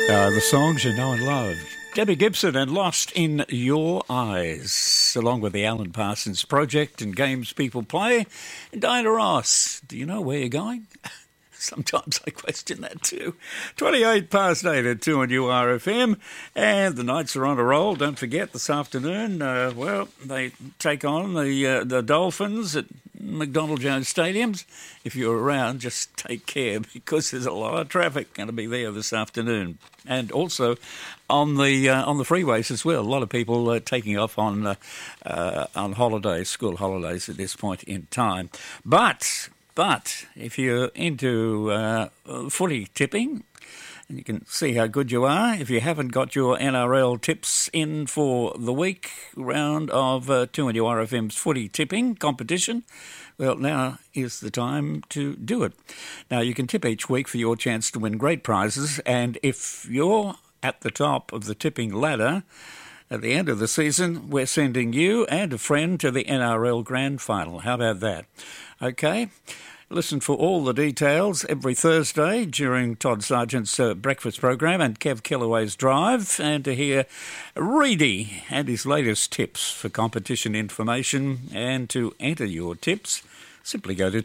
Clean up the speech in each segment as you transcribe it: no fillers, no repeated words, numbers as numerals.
The songs you know and love. Debbie Gibson and Lost in Your Eyes, along with the Alan Parsons Project and Games People Play. And Diana Ross, do you know where you're going? Sometimes I question that too. 28 past 8 at 2 on URFM, and the Knights are on a roll. Don't forget, this afternoon, they take on the Dolphins at McDonald Jones Stadiums. If you're around, just take care because there's a lot of traffic going to be there this afternoon. And also on the freeways as well. A lot of people taking off on holidays, school holidays at this point in time. But if you're into footy tipping, and you can see how good you are, if you haven't got your NRL tips in for the week round of 2NURFM's footy tipping competition, well, now is the time to do it. Now, you can tip each week for your chance to win great prizes, and if you're at the top of the tipping ladder, at the end of the season, we're sending you and a friend to the NRL Grand Final. How about that? Okay. Listen for all the details every Thursday during Todd Sargent's breakfast program and Kev Kellaway's drive, and to hear Reedy and his latest tips for competition information. And to enter your tips, simply go to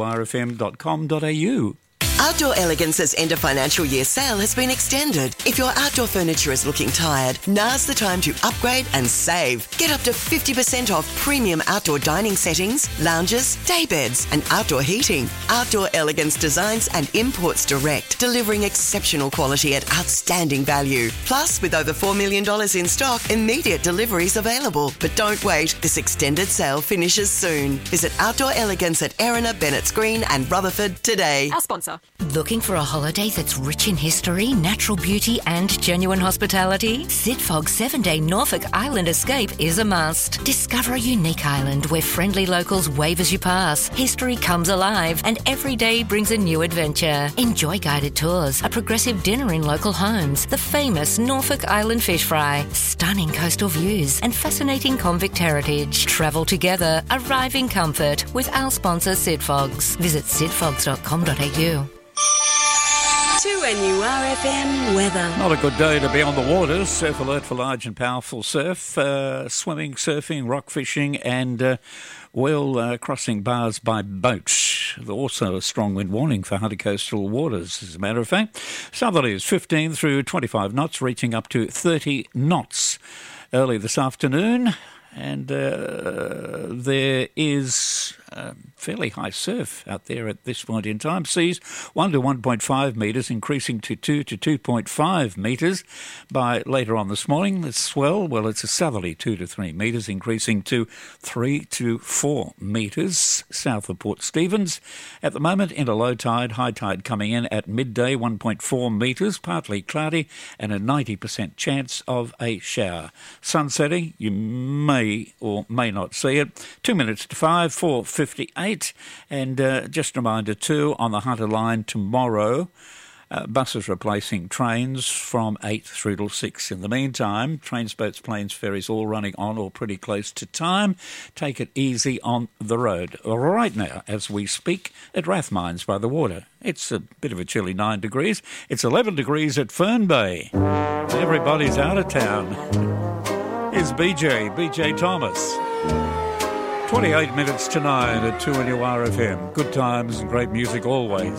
2NURFM.com.au. Outdoor Elegance's end of financial year sale has been extended. If your outdoor furniture is looking tired, now's the time to upgrade and save. Get up to 50% off premium outdoor dining settings, lounges, day beds and outdoor heating. Outdoor Elegance designs and imports direct, delivering exceptional quality at outstanding value. Plus, with over $4 million in stock, immediate deliveries available. But don't wait, this extended sale finishes soon. Visit Outdoor Elegance at Erina, Bennetts Green and Rutherford today. Our sponsor. Looking for a holiday that's rich in history, natural beauty and genuine hospitality? Sidfog's 7-day Norfolk Island escape is a must. Discover a unique island where friendly locals wave as you pass. History comes alive and every day brings a new adventure. Enjoy guided tours, a progressive dinner in local homes, the famous Norfolk Island fish fry, stunning coastal views and fascinating convict heritage. Travel together, arrive in comfort with our sponsor Sidfogs. Visit sidfogs.com.au. 2NURFM weather. Not a good day to be on the waters. Surf alert for large and powerful surf, swimming, surfing, rock fishing and whale crossing bars by boat. Also a strong wind warning for Hunter coastal waters, as a matter of fact. Southerlies 15 through 25 knots, reaching up to 30 knots early this afternoon. And there is fairly high surf out there at this point in time. Seas 1 to 1.5 metres, increasing to 2 to 2.5 metres by later on this morning. The swell, well, it's a southerly 2 to 3 metres, increasing to 3 to 4 metres south of Port Stephens. At the moment, in a low tide, high tide coming in at midday, 1.4 metres, partly cloudy, and a 90% chance of a shower. Sun setting, you may or may not see it. 2 minutes to 5, 4:58. And just a reminder too, on the Hunter line tomorrow, buses replacing trains from 8 through till 6. In the meantime, trains, boats, planes, ferries all running on or pretty close to time. Take it easy on the road. Right now, as we speak, at Rathmines by the water, it's a bit of a chilly 9 degrees. It's 11 degrees at Fern Bay. Everybody's out of town. Here's BJ Thomas. 28 minutes to 9 at 2NURFM. Good times and great music always.